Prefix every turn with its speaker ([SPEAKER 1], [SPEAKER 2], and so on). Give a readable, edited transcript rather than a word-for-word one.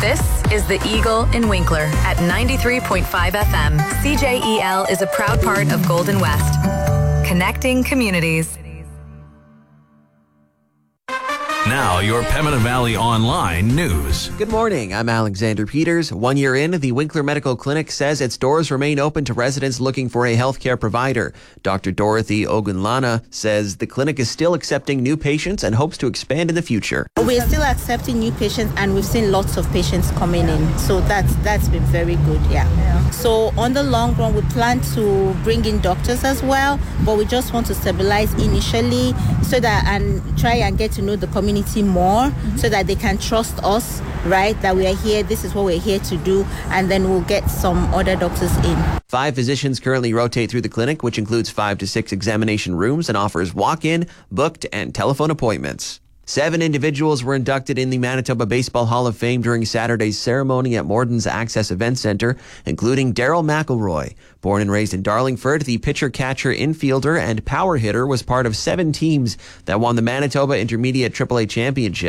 [SPEAKER 1] This is The Eagle in Winkler at 93.5 FM. CJEL is a proud part of Golden West. Connecting communities.
[SPEAKER 2] Now, your Pembina Valley Online news.
[SPEAKER 3] Good morning. I'm Alexander Peters. 1 year in, the Winkler Medical Clinic says its doors remain open to residents looking for a healthcare provider. Dr. Dorothy Ogunlana says the clinic is still accepting new patients and hopes to expand in the future.
[SPEAKER 4] We're still accepting new patients, and we've seen lots of patients coming in. So that's been very good, yeah. So on the long run, we plan to bring in doctors as well, but we just want to stabilize initially so that and try and get to know the community more so that they can trust us, right? That we are here, this is what we're here to do, and then we'll get some other doctors in.
[SPEAKER 3] 5 physicians currently rotate through the clinic, which includes 5 to 6 examination rooms and offers walk-in, booked, and telephone appointments. 7 individuals were inducted in the Manitoba Baseball Hall of Fame during Saturday's ceremony at Morton's Access Event Centre, including Daryl McElroy. Born and raised in Darlingford, the pitcher, catcher, infielder, and power hitter was part of 7 teams that won the Manitoba Intermediate AAA Championship.